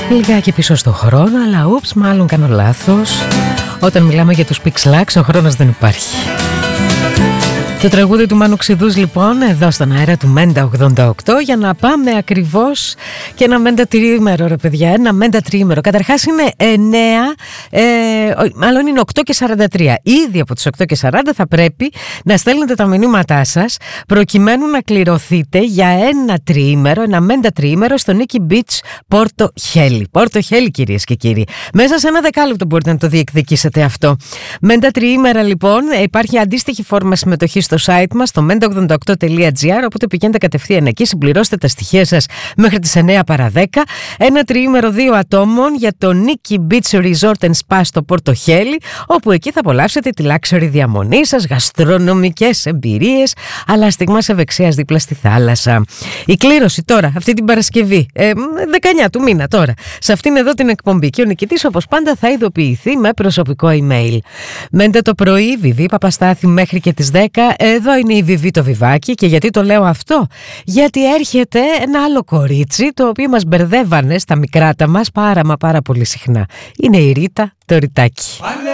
Λιγάκι πίσω στο χρόνο, αλλά μάλλον κάνω λάθος. Όταν μιλάμε για τους Pixlax, ο χρόνος δεν υπάρχει. Το τραγούδι του Μάνου Ξηδούς λοιπόν εδώ στον αέρα του Μέντα 88, για να πάμε ακριβώς και ένα Μέντα τριήμερο, ρε παιδιά, ένα Μέντα τριήμερο. Καταρχάς είναι 8 και 43. Ήδη από τις 8 και 40 θα πρέπει να στέλνετε τα μηνύματά σας προκειμένου να κληρωθείτε για ένα τριήμερο, ένα Μέντα τριήμερο στο Nikki Beach Πόρτο Χέλι. Πόρτο Χέλι, κυρίες και κύριοι. Μέσα σε ένα δεκάλεπτο μπορείτε να το διεκδικήσετε αυτό. Μέντα τριήμερα λοιπόν, υπάρχει αντίστοιχη φόρμα συμμετοχής στο site μας, στο menda88.gr, οπότε πηγαίνετε κατευθείαν εκεί, συμπληρώστε τα στοιχεία σας μέχρι τις 9 παρα 10. Ένα τριήμερο 2 ατόμων για το Nikki Beach Resort and Spa στο Πόρτο Χέλι, όπου εκεί θα απολαύσετε τη luxury διαμονή σας, γαστρονομικές εμπειρίες, αλλά στιγμάς ευεξίας δίπλα στη θάλασσα. Η κλήρωση τώρα, αυτή την Παρασκευή, 19 του μήνα τώρα, σε αυτήν εδώ την εκπομπή, και ο νικητής όπως πάντα θα ειδοποιηθεί με προσωπικό email. Μέντε το πρωί, Βιβί Παπαστάθη μέχρι και τις 10. Εδώ είναι η Βιβί το Βιβάκι. Και γιατί το λέω αυτό? Γιατί έρχεται ένα άλλο κορίτσι το οποίο μας μπερδεύανε στα μικράτα μας πάρα πολύ συχνά. Είναι η Ρίτα το Ριτάκι.